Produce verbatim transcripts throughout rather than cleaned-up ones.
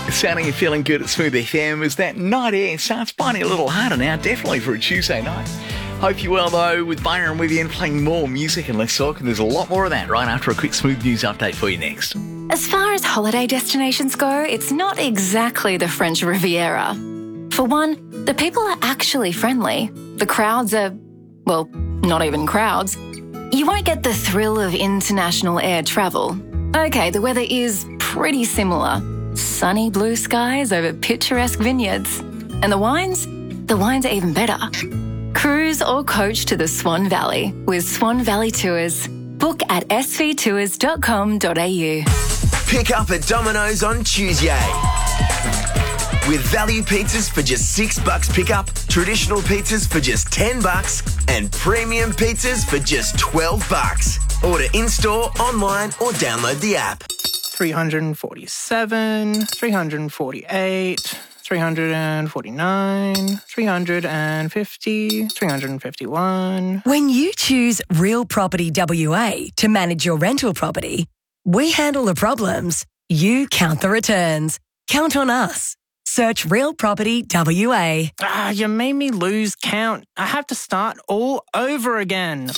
Sounding and feeling good at Smooth F M as that night air starts biting a little harder now, definitely for a Tuesday night. Hope you're well though, with Byron with you and playing more music and less talk, and there's a lot more of that right after a quick Smooth News update for you next. As far as holiday destinations go, it's not exactly the French Riviera. For one, the people are actually friendly. The crowds are, well, not even crowds. You won't get the thrill of international air travel. Okay, the weather is pretty similar. Sunny blue skies over picturesque vineyards. And the wines? The wines are even better. Cruise or coach to the Swan Valley with Swan Valley Tours. Book at s v tours dot com dot a u. Pick up at Domino's on Tuesday. With value pizzas for just six bucks pickup, traditional pizzas for just ten bucks, and premium pizzas for just twelve bucks. Order in-store, online, or download the app. three hundred forty-seven, three hundred forty-eight, three hundred forty-nine, three hundred fifty, three hundred fifty-one. When you choose Real Property W A to manage your rental property, we handle the problems. You count the returns. Count on us. Search Real Property W A. Ah, you made me lose count. I have to start all over again.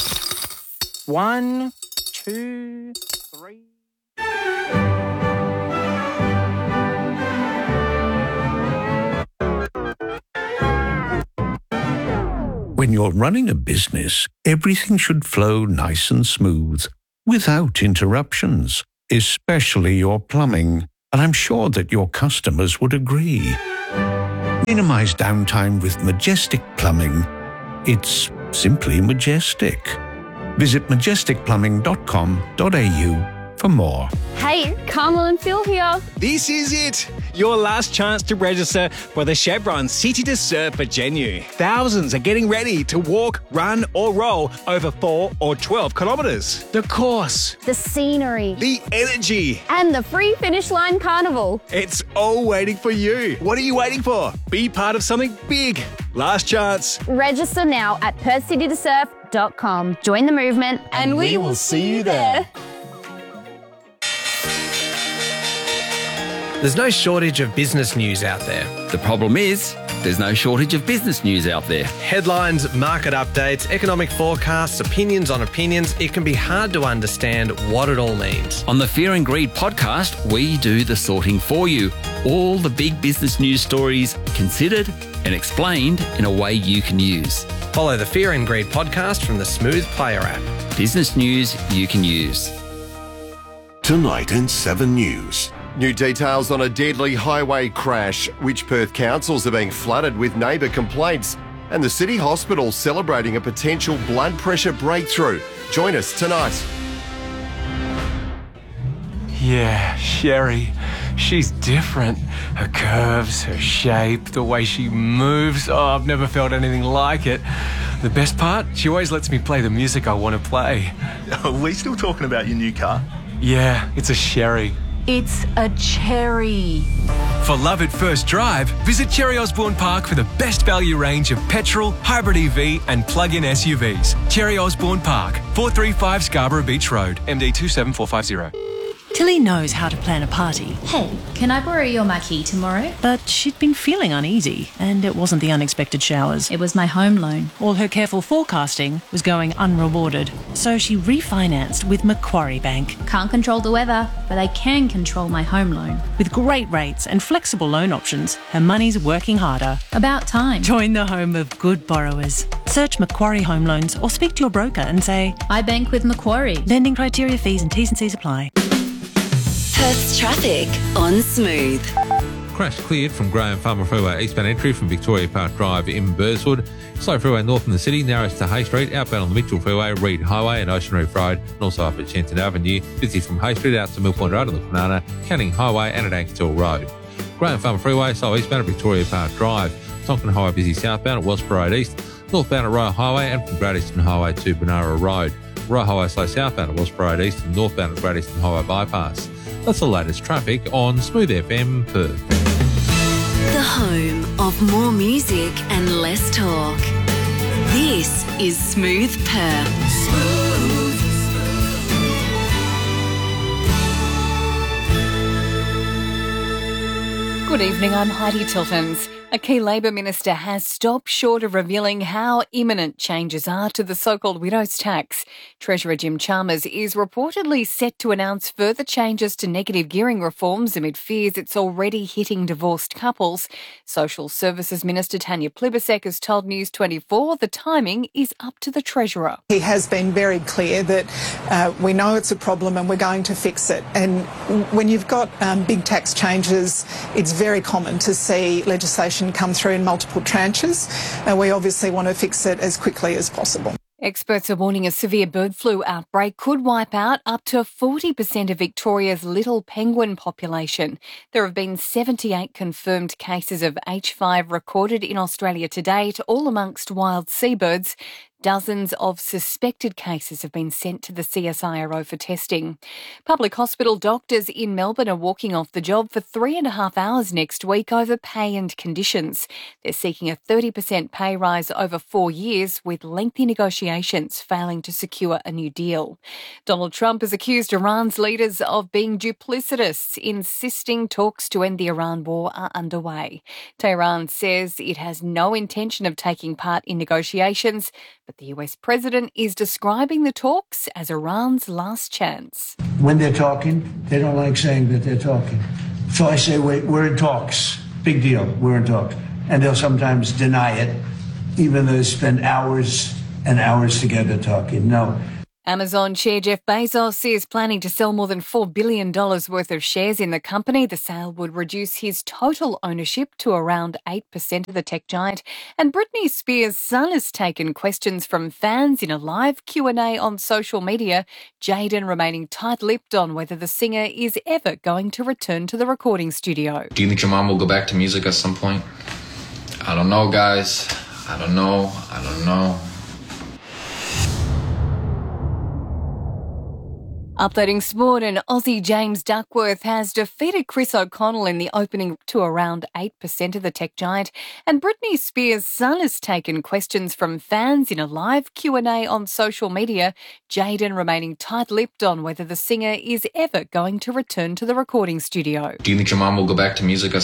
One, two, three. When you're running a business, everything should flow nice and smooth, without interruptions, especially your plumbing. And I'm sure that your customers would agree. Minimize downtime with Majestic Plumbing. It's simply majestic. Visit majestic plumbing dot com dot a u for more. Hey, Carmel and Phil here. This is it. Your last chance to register for the Chevron City to Surf for Genu. Thousands are getting ready to walk, run or roll over four or twelve kilometres. The course, The scenery. the energy, And the free finish line carnival. it's all waiting for you. What are you waiting for? Be part of something big. Last chance. Register now at perth city to surf dot com. Join the movement and, we, will see you there. There's no shortage of business news out there. The problem is, there's no shortage of business news out there. Headlines, market updates, economic forecasts, opinions on opinions. It can be hard to understand what it all means. On the Fear and Greed podcast, we do the sorting for you. All the big business news stories considered and explained in a way you can use. Follow the Fear and Greed podcast from the Smooth Player app. Business news you can use. Tonight in seven News. New details on a deadly highway crash, which Perth councils are being flooded with neighbour complaints, and the City Hospital celebrating a potential blood pressure breakthrough. Join us tonight. Yeah, Sherry. She's different. Her curves, her shape, the way she moves. Oh, I've never felt anything like it. The best part? She always lets me play the music I want to play. Are we still talking about your new car? Yeah, it's a Sherry. It's a cherry. For love at first drive, visit Cherry Osborne Park for the best value range of petrol, hybrid E V and plug-in S U Vs. Cherry Osborne Park, four thirty-five Scarborough Beach Road, M D two seven four five zero. Tilly knows how to plan a party. Hey, can I borrow your marquee tomorrow? But she'd been feeling uneasy, and it wasn't the unexpected showers. It was my home loan. All her careful forecasting was going unrewarded, so she refinanced with Macquarie Bank. Can't control the weather, but I can control my home loan. With great rates and flexible loan options, her money's working harder. About time. Join the home of good borrowers. Search Macquarie Home Loans or speak to your broker and say, I bank with Macquarie. Lending criteria, fees and T's and C's apply. Perth's traffic on Smooth. Crash cleared from Graham Farmer Freeway eastbound entry from Victoria Park Drive in Burswood. Slow freeway north in the city, narrows to Hay Street, outbound on the Mitchell Freeway, Reed Highway and Ocean Reef Road, and also up at Shenton Avenue. Busy from Hay Street out to Mill Point Road on the Banana, Canning Highway and at Ankertil Road. Graham Farmer Freeway, slow eastbound at Victoria Park Drive. Tonkin Highway busy southbound at Wellsborough Road East, northbound at Royal Highway and from Great Eastern Highway to Benara Road. Royal Highway slow southbound at Wellsborough Road East and northbound at Great Eastern Highway Bypass. That's the latest traffic on Smooth F M Perth. The home of more music and less talk. This is Smooth Perth. Smooth. Good evening, I'm Heidi Tiltons. A key Labor minister has stopped short of revealing how imminent changes are to the so-called widow's tax. Treasurer Jim Chalmers is reportedly set to announce further changes to negative gearing reforms amid fears it's already hitting divorced couples. Social Services Minister Tanya Plibersek has told News twenty-four the timing is up to the Treasurer. He has been very clear that uh, we know it's a problem and we're going to fix it. And when you've got um, big tax changes, it's very common to see legislation come through in multiple tranches, and we obviously want to fix it as quickly as possible. Experts are warning a severe bird flu outbreak could wipe out up to forty percent of Victoria's little penguin population. There have been seventy-eight confirmed cases of H five recorded in Australia to date, all amongst wild seabirds. Dozens of suspected cases have been sent to the C S I R O for testing. Public hospital doctors in Melbourne are walking off the job for three and a half hours next week over pay and conditions. They're seeking a thirty percent pay rise over four years, with lengthy negotiations failing to secure a new deal. Donald Trump has accused Iran's leaders of being duplicitous, insisting talks to end the Iran war are underway. Tehran says it has no intention of taking part in negotiations, but the U S president is describing the talks as Iran's last chance. When they're talking, they don't like saying that they're talking. So I say, wait, we're in talks. Big deal, we're in talks. And they'll sometimes deny it, even though they spend hours and hours together talking. No. Amazon chair Jeff Bezos is planning to sell more than four billion dollars worth of shares in the company. The sale would reduce his total ownership to around eight percent of the tech giant. And Britney Spears' son has taken questions from fans in a live Q and A on social media. Jaden remaining tight-lipped on whether the singer is ever going to return to the recording studio. Do you think your mom will go back to music at some point? I don't know, guys. I don't know. I don't know. Updating sport, and Aussie James Duckworth has defeated Chris O'Connell in the opening to around eight percent of the tech giant. And Britney Spears' son has taken questions from fans in a live Q and A on social media. Jaden remaining tight-lipped on whether the singer is ever going to return to the recording studio. Do you think your mom will go back to music at